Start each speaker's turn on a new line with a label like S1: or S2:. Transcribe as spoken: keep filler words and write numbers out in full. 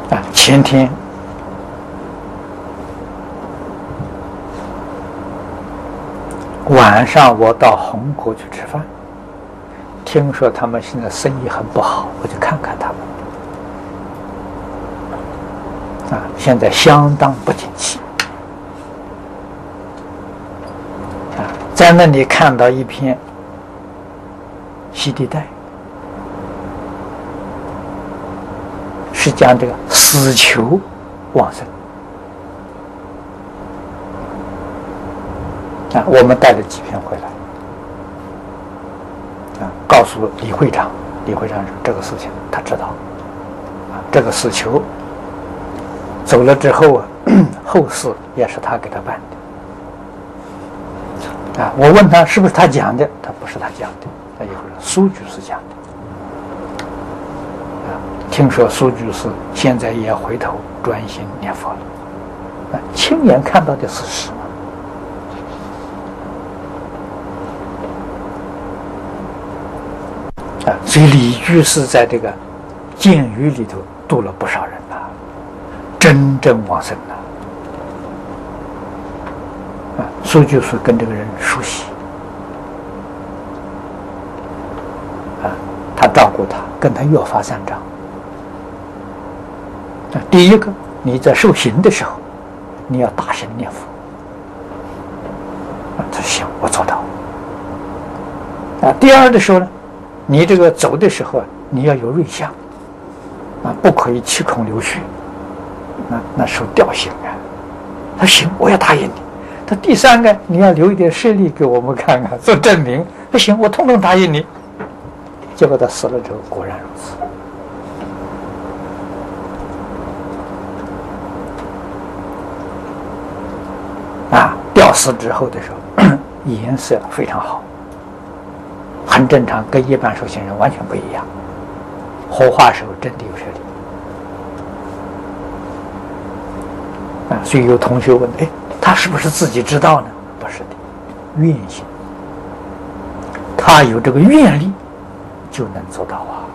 S1: 啊，前天晚上我到红果去吃饭，听说他们现在生意很不好，我就看看他们。啊，现在相当不景气。啊，在那里看到一篇西地带，是讲这个死囚往生。啊，我们带了几篇回来，啊，告诉李会长，李会长说这个事情他知道，啊，这个死囚走了之后啊，后事也是他给他办的，啊，我问他是不是他讲的，他不是他讲的，他一会儿苏居士讲的，啊，听说苏居士现在也回头专心念佛了，啊，亲眼看到的事实。啊，所以李居士在这个监狱里头度了不少人呐、啊，真正往生了。啊，苏居士跟这个人熟悉，啊，他照顾他，跟他约法三章。啊，第一个，你在受刑的时候，你要大声念佛。啊，他说行，我做到。啊，第二的时候呢？你这个走的时候啊，你要有瑞相，啊，不可以七孔流血，那那受吊刑啊。他行，我要答应你。他第三个，你要留一点舍利给我们看看，做证明。他行，我统统答应你。结果他死了之后，果然如此。啊，吊死之后的时候，颜色非常好。很正常，跟一般受刑人完全不一样。火化时候真的有舍利啊，所以有同学问：哎，他是不是自己知道呢？不是的，愿心，他有这个愿力，就能做到啊。